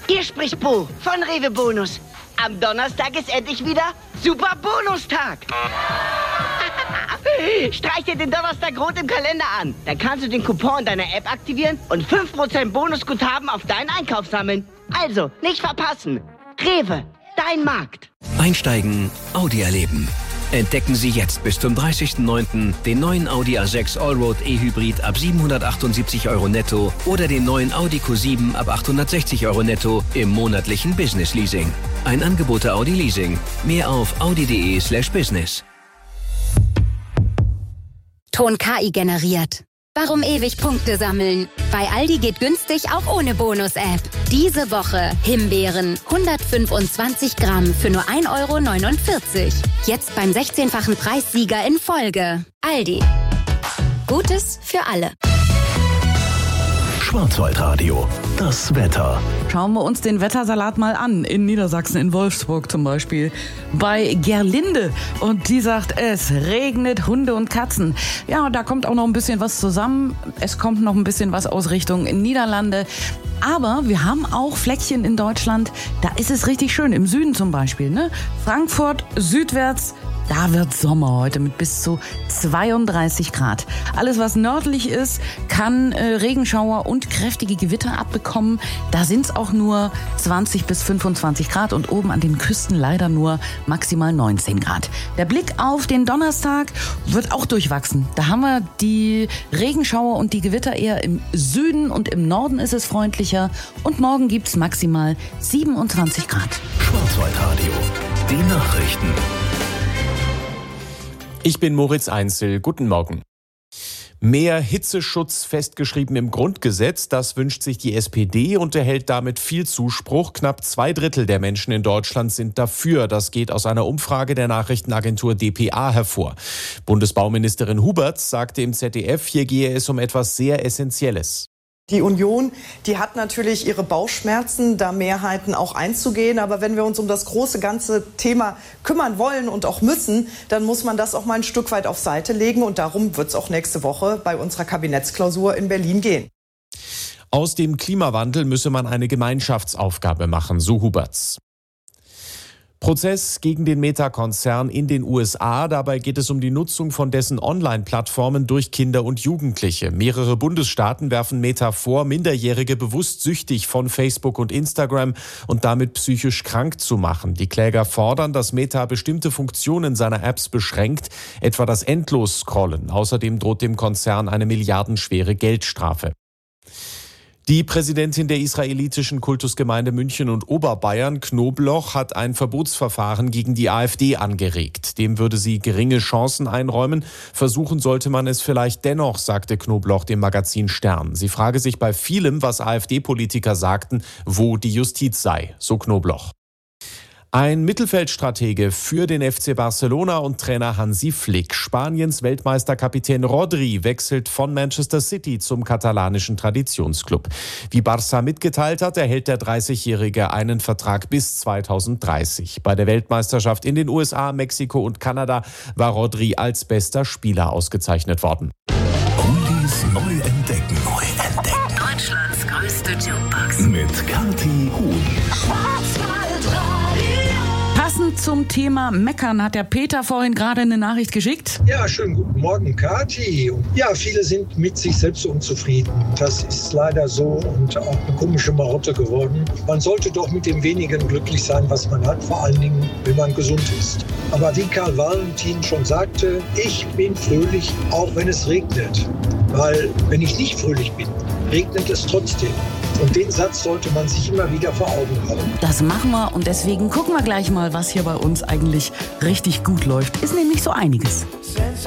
Hier spricht Bo von Rewe Bonus. Am Donnerstag ist endlich wieder Super Bonustag. Streich dir den Donnerstag rot im Kalender an. Dann kannst du den Coupon deiner App aktivieren und 5% Bonusguthaben auf deinen Einkauf sammeln. Also, nicht verpassen. Rewe, dein Markt. Einsteigen, Audi erleben. Entdecken Sie jetzt bis zum 30.09. den neuen Audi A6 Allroad E-Hybrid ab 778 € netto oder den neuen Audi Q7 ab 860 € netto im monatlichen Business Leasing. Ein Angebot der Audi Leasing. Mehr auf audi.de/business. Ton KI generiert. Warum ewig Punkte sammeln? Bei Aldi geht günstig auch ohne Bonus-App. Diese Woche Himbeeren 125 Gramm für nur 1,49 €. Jetzt beim 16-fachen Preissieger in Folge. Aldi. Gutes für alle. Schwarzwaldradio, das Wetter. Schauen wir uns den Wettersalat mal an. In Niedersachsen, in Wolfsburg zum Beispiel. Bei Gerlinde. Und die sagt, es regnet Hunde und Katzen. Ja, da kommt auch noch ein bisschen was zusammen. Es kommt noch ein bisschen was aus Richtung Niederlande. Aber wir haben auch Fleckchen in Deutschland. Da ist es richtig schön. Im Süden zum Beispiel, ne? Frankfurt südwärts. Da wird Sommer heute mit bis zu 32 Grad. Alles, was nördlich ist, kann Regenschauer und kräftige Gewitter abbekommen. Da sind es auch nur 20 bis 25 Grad und oben an den Küsten leider nur maximal 19 Grad. Der Blick auf den Donnerstag wird auch durchwachsen. Da haben wir die Regenschauer und die Gewitter eher im Süden und im Norden ist es freundlicher. Und morgen gibt es maximal 27 Grad. Schwarzwaldradio, die Nachrichten. Ich bin Moritz Einzel. Guten Morgen. Mehr Hitzeschutz festgeschrieben im Grundgesetz, das wünscht sich die SPD und erhält damit viel Zuspruch. Knapp 2/3 der Menschen in Deutschland sind dafür. Das geht aus einer Umfrage der Nachrichtenagentur dpa hervor. Bundesbauministerin Huberts sagte im ZDF, hier gehe es um etwas sehr Essentielles. Die Union, die hat natürlich ihre Bauchschmerzen, da Mehrheiten auch einzugehen. Aber wenn wir uns um das große ganze Thema kümmern wollen und auch müssen, dann muss man das auch mal ein Stück weit auf Seite legen. Und darum wird es auch nächste Woche bei unserer Kabinettsklausur in Berlin gehen. Aus dem Klimawandel müsse man eine Gemeinschaftsaufgabe machen, so Huberts. Prozess gegen den Meta-Konzern in den USA. Dabei geht es um die Nutzung von dessen Online-Plattformen durch Kinder und Jugendliche. Mehrere Bundesstaaten werfen Meta vor, Minderjährige bewusst süchtig von Facebook und Instagram und damit psychisch krank zu machen. Die Kläger fordern, dass Meta bestimmte Funktionen seiner Apps beschränkt, etwa das Endlos-Scrollen. Außerdem droht dem Konzern eine milliardenschwere Geldstrafe. Die Präsidentin der israelitischen Kultusgemeinde München und Oberbayern, Knobloch, hat ein Verbotsverfahren gegen die AfD angeregt. Dem würde sie geringe Chancen einräumen. Versuchen sollte man es vielleicht dennoch, sagte Knobloch dem Magazin Stern. Sie frage sich bei vielem, was AfD-Politiker sagten, wo die Justiz sei, so Knobloch. Ein Mittelfeldstratege für den FC Barcelona und Trainer Hansi Flick. Spaniens Weltmeisterkapitän Rodri wechselt von Manchester City zum katalanischen Traditionsclub. Wie Barça mitgeteilt hat, erhält der 30-Jährige einen Vertrag bis 2030. Bei der Weltmeisterschaft in den USA, Mexiko und Kanada war Rodri als bester Spieler ausgezeichnet worden. Oldies neu entdecken. Deutschlands größte Jukebox. Mit Kathi Huhn. Passend zum Thema Meckern hat der Peter vorhin gerade eine Nachricht geschickt. Ja, schönen guten Morgen, Kathi. Ja, viele sind mit sich selbst unzufrieden. Das ist leider so und auch eine komische Marotte geworden. Man sollte doch mit dem Wenigen glücklich sein, was man hat, vor allen Dingen, wenn man gesund ist. Aber wie Karl Valentin schon sagte, ich bin fröhlich, auch wenn es regnet. Weil wenn ich nicht fröhlich bin, regnet es trotzdem. Und den Satz sollte man sich immer wieder vor Augen halten. Das machen wir und deswegen gucken wir gleich mal, was hier bei uns eigentlich richtig gut läuft. Ist nämlich so einiges.